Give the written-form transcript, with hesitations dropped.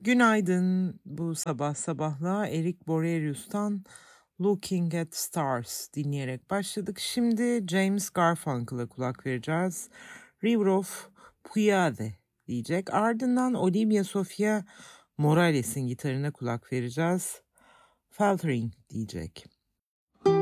Günaydın. Bu sabah sabahla Eric Borearius'tan Looking at Stars dinleyerek başladık. Şimdi James Garfunkel'a kulak vereceğiz. River of Puyade diyecek. Ardından Olivia Sofia Morales'in gitarına kulak vereceğiz. Faltering diyecek.